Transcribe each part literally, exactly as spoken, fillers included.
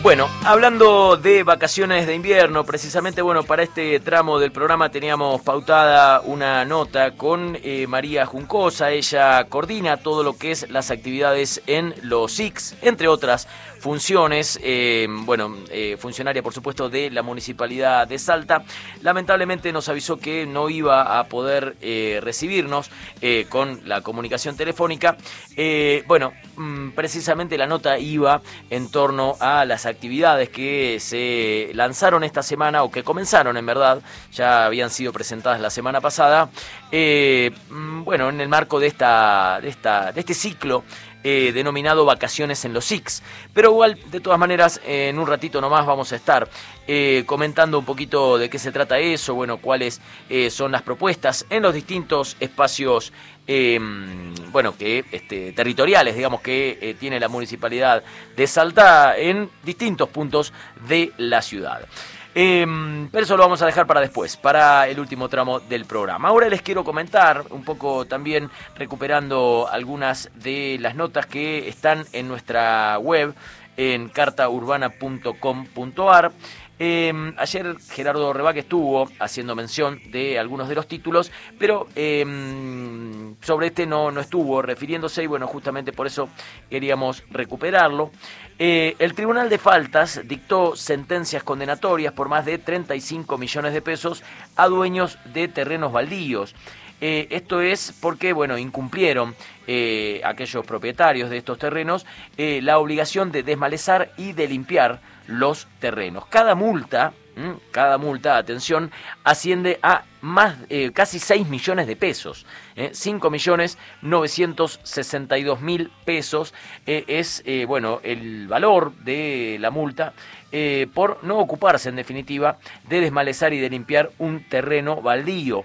Bueno, hablando de vacaciones de invierno, precisamente, bueno, para este tramo del programa teníamos pautada una nota con eh, María Juncosa. Ella coordina todo lo que es las actividades en los S I Cs, entre otras funciones, eh, bueno, eh, funcionaria por supuesto de la Municipalidad de Salta. Lamentablemente nos avisó que no iba a poder eh, recibirnos eh, con la comunicación telefónica. Eh, bueno, mmm, precisamente la nota iba en torno a las actividades que se lanzaron esta semana, o que comenzaron en verdad, ya habían sido presentadas la semana pasada, eh, bueno, en el marco de esta, de esta, de este ciclo Eh, denominado Vacaciones en los S I Cs. Pero igual, de todas maneras, eh, en un ratito nomás vamos a estar eh, comentando un poquito de qué se trata eso, bueno, cuáles eh, son las propuestas en los distintos espacios eh, bueno, que este, territoriales, digamos, que eh, tiene la Municipalidad de Salta en distintos puntos de la ciudad. Eh, pero eso lo vamos a dejar para después, para el último tramo del programa. Ahora les quiero comentar un poco también, recuperando algunas de las notas que están en nuestra web, en carta urbana punto com punto ar. Eh, ayer Gerardo Rebaque estuvo haciendo mención de algunos de los títulos, pero eh, sobre este no, no estuvo refiriéndose, y bueno, justamente por eso queríamos recuperarlo. Eh, el Tribunal de Faltas dictó sentencias condenatorias por más de treinta y cinco millones de pesos a dueños de terrenos baldíos. Eh, esto es porque, bueno, incumplieron eh, aquellos propietarios de estos terrenos eh, la obligación de desmalezar y de limpiar los terrenos. Cada multa, ¿m? cada multa, atención, asciende a más eh, casi seis millones de pesos. ¿eh? cinco millones novecientos sesenta y dos mil pesos eh, es, eh, bueno, el valor de la multa eh, por no ocuparse, en definitiva, de desmalezar y de limpiar un terreno baldío.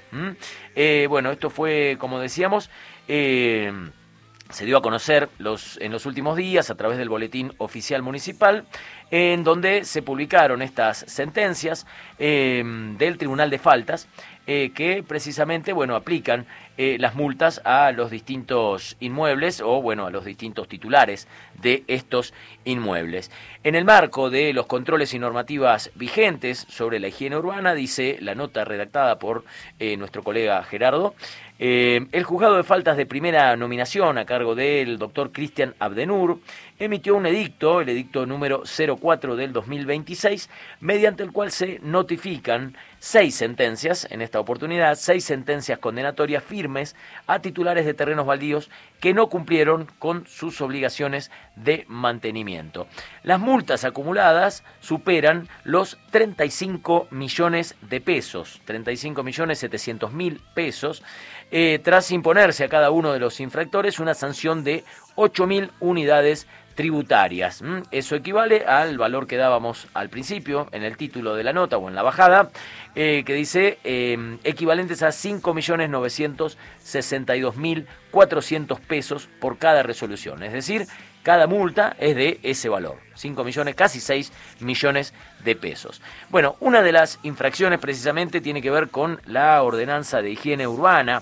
Eh, bueno, esto fue, como decíamos, eh, se dio a conocer los, en los últimos días a través del Boletín Oficial Municipal, en donde se publicaron estas sentencias eh, del Tribunal de Faltas, eh, que precisamente, bueno, aplican eh, las multas a los distintos inmuebles, o bueno, a los distintos titulares de estos inmuebles. En el marco de los controles y normativas vigentes sobre la higiene urbana, dice la nota redactada por eh, nuestro colega Gerardo, Eh, el juzgado de faltas de primera nominación, a cargo del doctor Cristian Abdenur, emitió un edicto, el edicto número cero cuatro del dos mil veintiséis, mediante el cual se notifican seis sentencias, en esta oportunidad, seis sentencias condenatorias firmes a titulares de terrenos baldíos que no cumplieron con sus obligaciones de mantenimiento. Las multas acumuladas superan los treinta y cinco millones de pesos, treinta y cinco millones setecientos mil pesos, eh, tras imponerse a cada uno de los infractores una sanción de ocho mil unidades tributarias. Eso equivale al valor que dábamos al principio en el título de la nota, o en la bajada, eh, que dice eh, equivalentes a cinco millones novecientos sesenta y dos mil cuatrocientos pesos por cada resolución. Es decir, cada multa es de ese valor, cinco millones, casi seis millones de pesos. Bueno, una de las infracciones precisamente tiene que ver con la ordenanza de higiene urbana,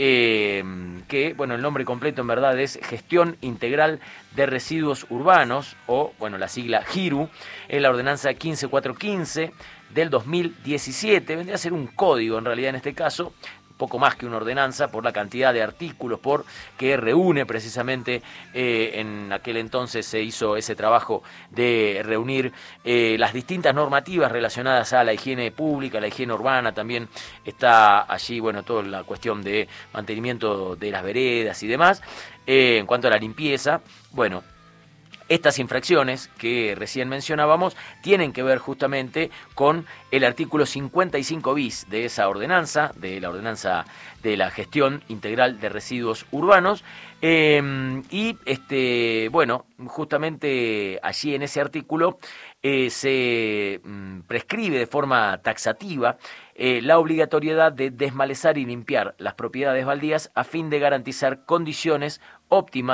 eh, que, bueno, el nombre completo en verdad es Gestión Integral de Residuos Urbanos, o, bueno, la sigla GIRU, es la ordenanza quince mil cuatrocientos quince del dos mil diecisiete, vendría a ser un código en realidad en este caso, poco más que una ordenanza por la cantidad de artículos por que reúne precisamente. Eh, en aquel entonces se hizo ese trabajo de reunir eh, las distintas normativas relacionadas a la higiene pública, la higiene urbana, también está allí, bueno, toda la cuestión de mantenimiento de las veredas y demás. Eh, en cuanto a la limpieza, bueno, estas infracciones que recién mencionábamos tienen que ver justamente con el artículo cincuenta y cinco bis de esa ordenanza, de la ordenanza de la gestión integral de residuos urbanos, eh, y este, bueno, justamente allí en ese artículo eh, se mm, prescribe de forma taxativa eh, la obligatoriedad de desmalezar y limpiar las propiedades baldías a fin de garantizar condiciones óptimas